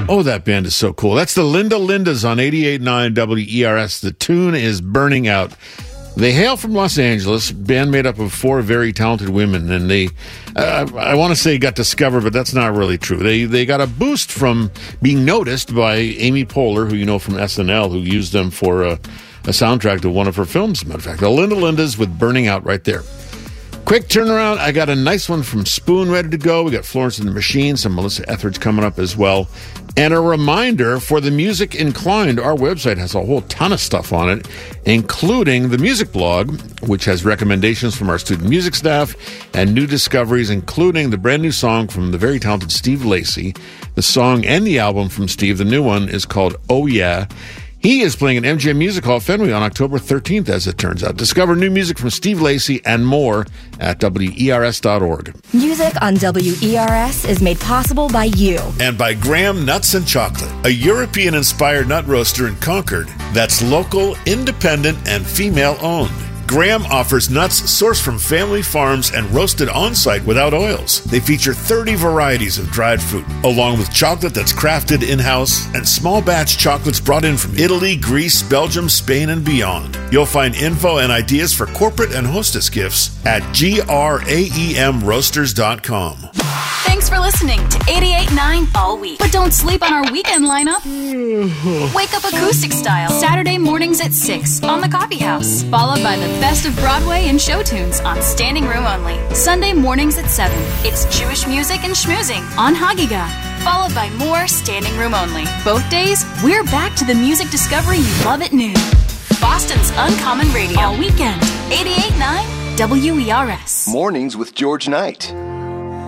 Oh, that band is so cool. That's the Linda Lindas on 88.9 WERS. The tune is Burning Out. They hail from Los Angeles, band made up of 4 very talented women, and they, I want to say got discovered, but that's not really true. They got a boost from being noticed by Amy Poehler, who you know from SNL, who used them for a soundtrack to one of her films, as a matter of fact. The Linda Lindas with Burning Out right there. Quick turnaround. I got a nice one from Spoon ready to go. We got Florence and the Machine, some Melissa Etheridge coming up as well. And a reminder for the music inclined, our website has a whole ton of stuff on it, including the music blog, which has recommendations from our student music staff and new discoveries, including the brand new song from the very talented Steve Lacy. The song and the album from Steve, the new one, is called Oh Yeah. He is playing at MGM Music Hall Fenway on October 13th, as it turns out. Discover new music from Steve Lacy and more at WERS.org. Music on WERS is made possible by you. And by Graham Nuts and Chocolate, a European-inspired nut roaster in Concord that's local, independent, and female-owned. Graham offers nuts sourced from family farms and roasted on-site without oils. They feature 30 varieties of dried fruit, along with chocolate that's crafted in-house and small batch chocolates brought in from Italy, Greece, Belgium, Spain, and beyond. You'll find info and ideas for corporate and hostess gifts at graemroasters.com. Thanks for listening to 88.9 all week. But don't sleep on our weekend lineup. Wake up acoustic style, Saturday mornings at 6 on the Coffee House, followed by the best of Broadway and show tunes on Standing Room Only. Sunday mornings at 7, it's Jewish music and schmoozing on Hagiga, followed by more Standing Room Only. Both days, we're back to the music discovery you love at noon. Boston's Uncommon Radio, all weekend, 88.9 WERS. Mornings with George Knight.